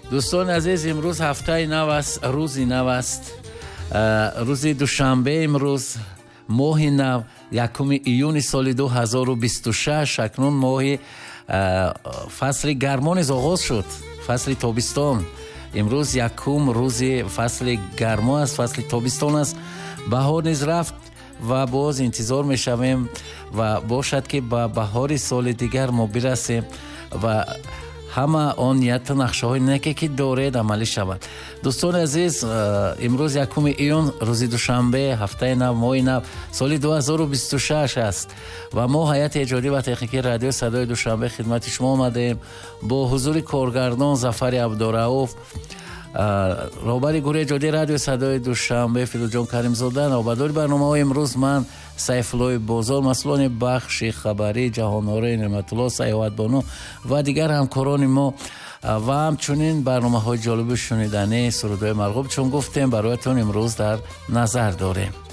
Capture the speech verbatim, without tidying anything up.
دوستان عزیز، امروز هفته نو است، روزی نو است. روزی دوشنبه امروز ماه نو یکم ایون سال دو هزار و بیست و شش. اکنون ماه فصل گرما نیز آغاز شد، فصل تابستان. امروز یکم روز فصل گرما است، فصل تابستان است. بهار نیز رفت و باز انتظار میشویم و باشد که با بهار سال دیگر ما برسیم و همه آن نیت نقشه های نکه که دارید عملی شود. دوستان عزیز، امروز یکم ایون روز دوشنبه هفته نو ماه نو سال دو هزار و بیست و شش است و ما هیئت ایجادی و تکنیکی رادیو صدای دوشنبه خدمت شما آمدیم با حضور کارگردان ظفر عبدالرؤوف، رهبر گروه ایجادی رادیو صدای دوشنبه فیروز جان کریمزاده، نوبدار برنامه‌های امروز من سیفالله بازار، مسئولان بخش خبری جهان‌آرای نعمت الله سیاحت بانو و دیگر همکاران ما و همچنین برنامه‌های جالب شنیدنی سرودهای مرغوب چون گفتیم برایتون امروز در نظر داریم.